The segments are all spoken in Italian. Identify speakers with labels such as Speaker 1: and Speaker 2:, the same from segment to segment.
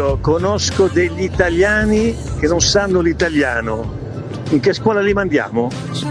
Speaker 1: io conosco degli italiani che non sanno l'italiano. In che scuola li mandiamo?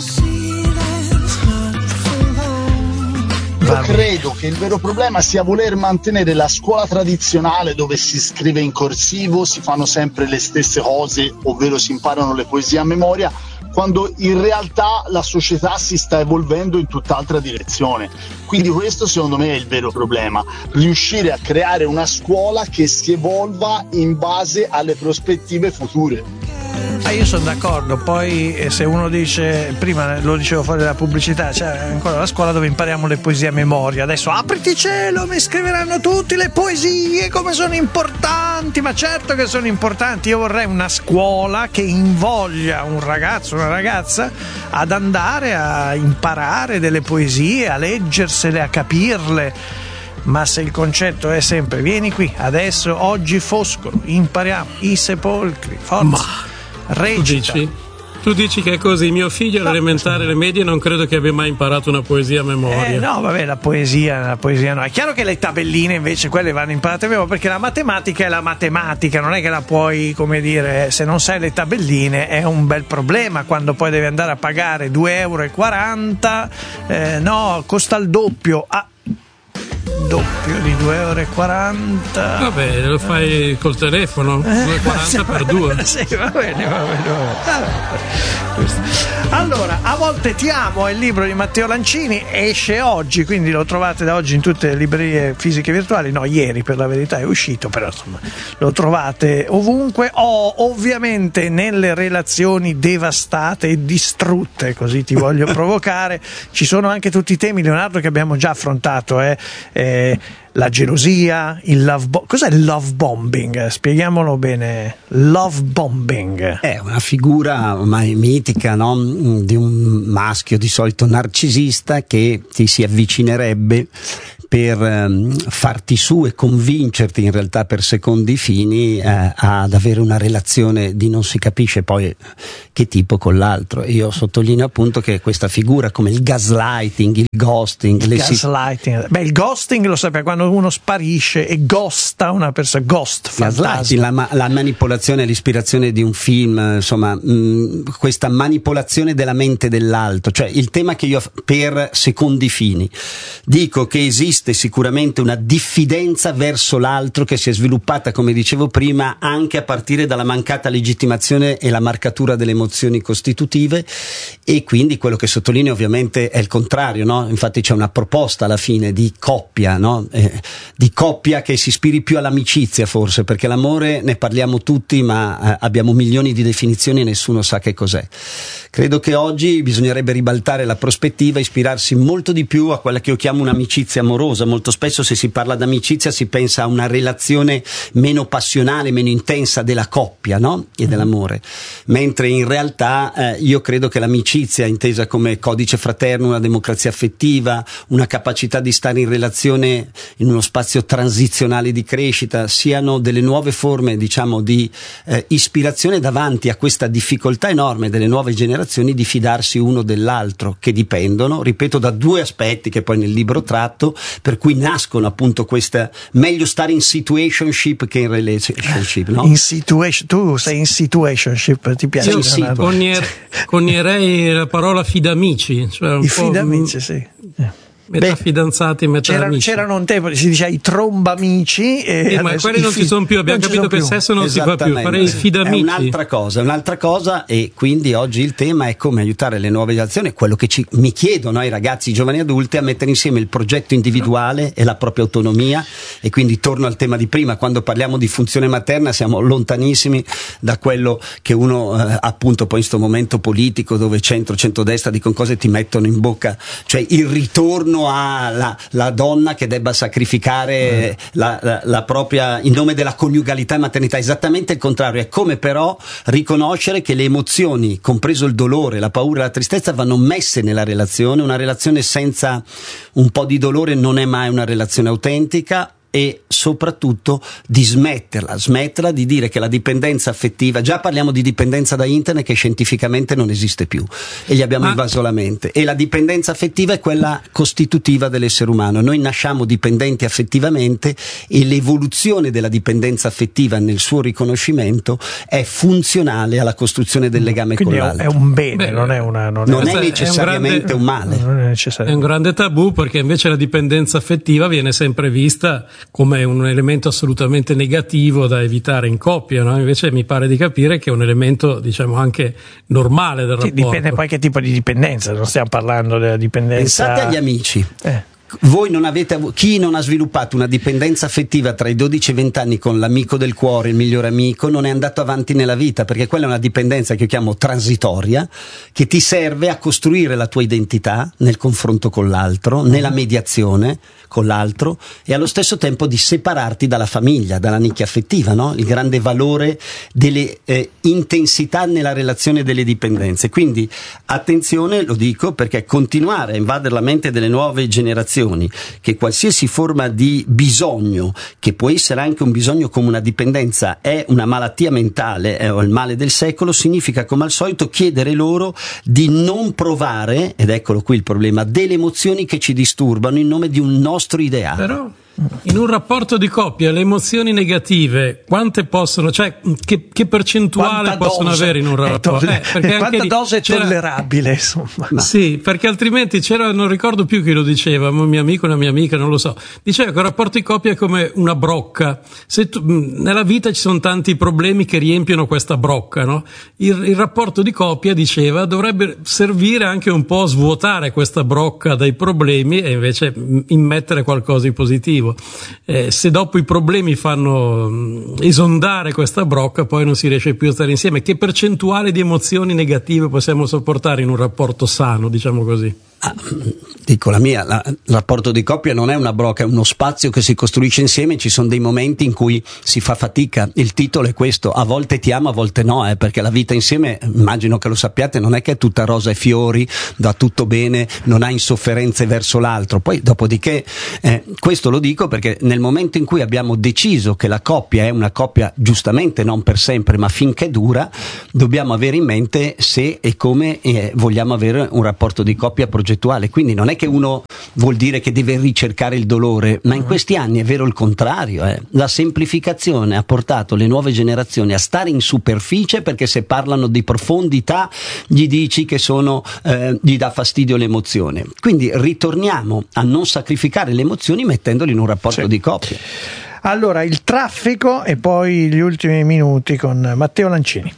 Speaker 2: Io credo che il vero problema sia voler mantenere la scuola tradizionale dove si scrive in corsivo, si fanno sempre le stesse cose, ovvero si imparano le poesie a memoria, quando in realtà la società si sta evolvendo in tutt'altra direzione. Quindi questo secondo me è il vero problema, riuscire a creare una scuola che si evolva in base alle prospettive future.
Speaker 3: Io sono d'accordo, poi se uno dice, prima lo dicevo fuori dalla pubblicità, c'è ancora la scuola dove impariamo le poesie a memoria, adesso apriti cielo, mi scriveranno tutte le poesie, come sono importanti, ma certo che sono importanti. Io vorrei una scuola che invoglia un ragazzo, una ragazza ad andare a imparare delle poesie, a leggersele, a capirle. Ma se il concetto è sempre vieni qui, adesso, oggi Foscolo, impariamo i sepolcri, forza, recita.
Speaker 4: Tu dici che è così? Mio figlio all'elementare, le medie, non credo che abbia mai imparato una poesia a memoria.
Speaker 3: No, vabbè, la poesia no. È chiaro che le tabelline invece quelle vanno imparate a memoria, perché la matematica è la matematica, non è che la puoi, come dire, se non sai le tabelline è un bel problema quando poi devi andare a pagare 2,40 €, no, costa il doppio. Doppio di 2,40 €.
Speaker 4: Vabbè, lo fai col telefono, 2,40 per 2.
Speaker 3: Sì, va bene. Allora, A volte ti amo è il libro di Matteo Lancini, esce oggi, quindi lo trovate da oggi in tutte le librerie fisiche e virtuali. No, ieri per la verità è uscito, però insomma lo trovate ovunque. Ovviamente nelle relazioni devastate e distrutte, così ti voglio provocare, ci sono anche tutti i temi, Leonardo, che abbiamo già affrontato, la gelosia, il love cos'è il love bombing? Spieghiamolo bene. Love bombing
Speaker 5: è una figura ormai mitica, no? Di un maschio di solito narcisista che ti si avvicinerebbe per farti su e convincerti in realtà per secondi fini ad avere una relazione di non si capisce poi che tipo con l'altro. Io sottolineo appunto che questa figura come il gaslighting, il ghosting,
Speaker 3: il ghosting lo sapete, quando uno sparisce e ghosta una persona, ghost, fantasma.
Speaker 5: La manipolazione, l'ispirazione di un film, insomma, questa manipolazione della mente dell'altro, cioè il tema che io per secondi fini dico che esiste sicuramente una diffidenza verso l'altro che si è sviluppata, come dicevo prima, anche a partire dalla mancata legittimazione e la marcatura delle emozioni costitutive, e quindi quello che sottolineo ovviamente è il contrario, no? Infatti c'è una proposta alla fine di coppia, no? Di coppia che si ispiri più all'amicizia forse, perché l'amore ne parliamo tutti ma abbiamo milioni di definizioni e nessuno sa che cos'è. Credo che oggi bisognerebbe ribaltare la prospettiva, ispirarsi molto di più a quella che io chiamo un'amicizia amorosa. Molto spesso se si parla d'amicizia si pensa a una relazione meno passionale, meno intensa della coppia, no? E dell'amore, mentre in realtà io credo che l'amicizia, intesa come codice fraterno, una democrazia affettiva, una capacità di stare in relazione in uno spazio transizionale di crescita, siano delle nuove forme, diciamo, di ispirazione davanti a questa difficoltà enorme delle nuove generazioni di fidarsi uno dell'altro, che dipendono, ripeto, da due aspetti che poi nel libro tratto, per cui nascono appunto questa, meglio stare in situationship che in relationship, no?
Speaker 3: Tu sei in situationship, ti piace?
Speaker 4: Io sì, conierei la parola fidamici, cioè
Speaker 3: i fidamici, sì.
Speaker 4: Metà fidanzati, metà amici.
Speaker 3: C'erano un tempo, si diceva i trombamici,
Speaker 4: ma quelli non ci sono più, abbiamo capito che il sesso non si fa più, farei i fidamici.
Speaker 5: È un'altra cosa, e quindi oggi il tema è come aiutare le nuove generazioni, quello che mi chiedono i ragazzi, i giovani adulti, a mettere insieme il progetto individuale e la propria autonomia. E quindi torno al tema di prima, quando parliamo di funzione materna siamo lontanissimi da quello che uno appunto poi in questo momento politico dove centrodestra dicono cose ti mettono in bocca, cioè il ritorno a la donna che debba sacrificare la propria in nome della coniugalità e maternità. Esattamente il contrario, è come però riconoscere che le emozioni, compreso il dolore, la paura e la tristezza, vanno messe nella relazione. Una relazione senza un po' di dolore non è mai una relazione autentica. e soprattutto di smetterla di dire che la dipendenza affettiva, già parliamo di dipendenza da internet che scientificamente non esiste più e gli abbiamo invaso la mente, e la dipendenza affettiva è quella costitutiva dell'essere umano. Noi nasciamo dipendenti affettivamente e l'evoluzione della dipendenza affettiva nel suo riconoscimento è funzionale alla costruzione del legame
Speaker 3: quindi
Speaker 5: con l'altro.
Speaker 3: È un bene, non è
Speaker 5: necessariamente un male.
Speaker 3: Non è necessario.
Speaker 4: È un grande tabù, perché invece la dipendenza affettiva viene sempre vista come un elemento assolutamente negativo da evitare in coppia, no? Invece mi pare di capire che è un elemento, diciamo, anche normale del rapporto.
Speaker 3: Dipende poi che tipo di dipendenza, non stiamo parlando della dipendenza.
Speaker 5: Pensate agli amici. Voi non avete chi non ha sviluppato una dipendenza affettiva tra i 12 e i 20 anni con l'amico del cuore, il migliore amico, non è andato avanti nella vita, perché quella è una dipendenza che io chiamo transitoria, che ti serve a costruire la tua identità nel confronto con l'altro, nella mediazione con l'altro, e allo stesso tempo di separarti dalla famiglia, dalla nicchia affettiva, no? Il grande valore delle intensità nella relazione delle dipendenze. Quindi attenzione, lo dico perché continuare a invadere la mente delle nuove generazioni che qualsiasi forma di bisogno, che può essere anche un bisogno come una dipendenza, è una malattia mentale, è il male del secolo, significa come al solito chiedere loro di non provare, ed eccolo qui il problema, delle emozioni che ci disturbano in nome di un nostro ideale.
Speaker 4: Però in un rapporto di coppia le emozioni negative quante possono, cioè che percentuale possono avere in un rapporto?
Speaker 3: Perché quanta dose è tollerabile, insomma.
Speaker 4: Sì, perché altrimenti non ricordo più chi lo diceva, un mio amico, una mia amica, non lo so, diceva che un rapporto di coppia è come una brocca. Nella vita ci sono tanti problemi che riempiono questa brocca, no? Il rapporto di coppia, diceva, dovrebbe servire anche un po' a svuotare questa brocca dai problemi e invece immettere qualcosa di positivo. Se dopo i problemi fanno esondare questa brocca, poi non si riesce più a stare insieme. Che percentuale di emozioni negative possiamo sopportare in un rapporto sano, diciamo così?
Speaker 5: Dico la mia, il rapporto di coppia non è una brocca, è uno spazio che si costruisce insieme. Ci sono dei momenti in cui si fa fatica, il titolo è questo: a volte ti amo, a volte no, perché la vita insieme, immagino che lo sappiate, non è che è tutta rosa e fiori, va tutto bene, non ha insofferenze verso l'altro. Poi dopodiché questo lo dico perché nel momento in cui abbiamo deciso che la coppia è una coppia, giustamente non per sempre ma finché dura, dobbiamo avere in mente se e come vogliamo avere un rapporto di coppia progettuale. Quindi non è che uno vuol dire che deve ricercare il dolore, ma in questi anni è vero il contrario. La semplificazione ha portato le nuove generazioni a stare in superficie, perché se parlano di profondità gli dici che gli dà fastidio l'emozione. Quindi ritorniamo a non sacrificare le emozioni mettendole in un rapporto di coppia.
Speaker 3: Allora, il traffico e poi gli ultimi minuti con Matteo Lancini.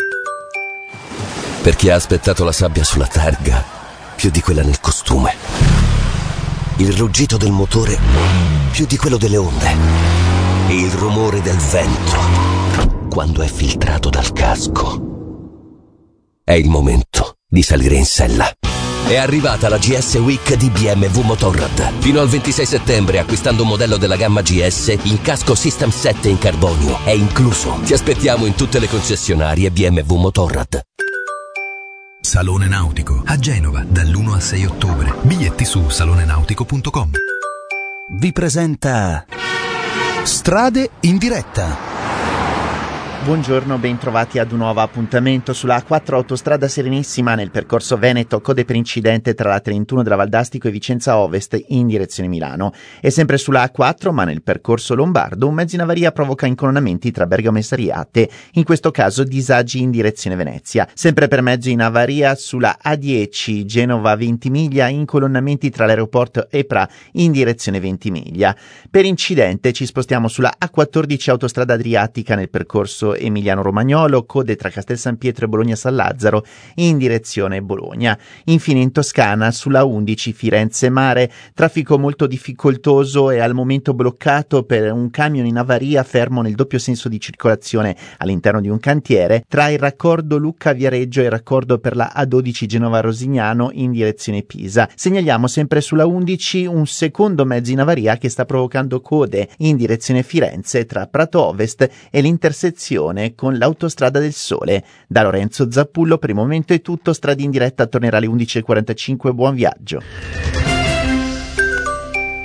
Speaker 6: Per chi ha aspettato la sabbia sulla targa più di quella nel costume, il ruggito del motore più di quello delle onde e il rumore del vento quando è filtrato dal casco. È il momento di salire in sella. È arrivata la GS Week di BMW Motorrad. Fino al 26 settembre, acquistando un modello della gamma GS, il casco System 7 in carbonio è incluso. Ti aspettiamo in tutte le concessionarie BMW Motorrad.
Speaker 7: Salone Nautico a Genova dall'1 al 6 ottobre. Biglietti su salonenautico.com.
Speaker 8: Vi presenta Strade in diretta.
Speaker 9: Buongiorno, ben trovati ad un nuovo appuntamento sulla A4 Autostrada Serenissima nel percorso Veneto, code per incidente tra la 31 della Valdastico e Vicenza Ovest in direzione Milano. E sempre sulla A4, ma nel percorso Lombardo, un mezzo in avaria provoca incolonnamenti tra Bergamo e Sariate, in questo caso disagi in direzione Venezia. Sempre per mezzo in avaria sulla A10 Genova Ventimiglia, incolonnamenti tra l'aeroporto e Pra in direzione Ventimiglia. Per incidente ci spostiamo sulla A14 Autostrada Adriatica nel percorso Emiliano-Romagnolo, code tra Castel San Pietro e Bologna-San Lazzaro in direzione Bologna. Infine in Toscana sulla 11 Firenze-Mare, traffico molto difficoltoso e al momento bloccato per un camion in avaria fermo nel doppio senso di circolazione all'interno di un cantiere tra il raccordo Lucca-Viareggio e il raccordo per la A12 Genova-Rosignano in direzione Pisa. Segnaliamo sempre sulla 11 un secondo mezzo in avaria che sta provocando code in direzione Firenze tra Prato Ovest e l'intersezione con l'Autostrada del Sole. Da Lorenzo Zappullo per il momento è tutto. Strada in diretta tornerà alle 11.45. Buon viaggio.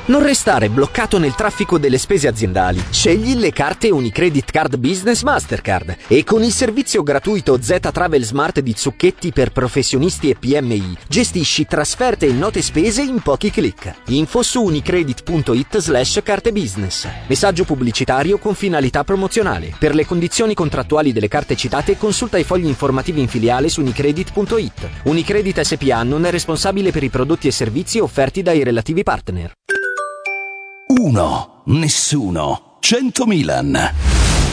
Speaker 10: Non restare bloccato nel traffico delle spese aziendali. Scegli le carte Unicredit Card Business Mastercard e con il servizio gratuito Z Travel Smart di Zucchetti per professionisti e PMI gestisci trasferte e note spese in pochi clic. Info su unicredit.it/carte business. Messaggio pubblicitario con finalità promozionale. Per le condizioni contrattuali delle carte citate consulta i fogli informativi in filiale su unicredit.it. Unicredit SPA non è responsabile per i prodotti e servizi offerti dai relativi partner.
Speaker 8: 1, nessuno, 100 Milan.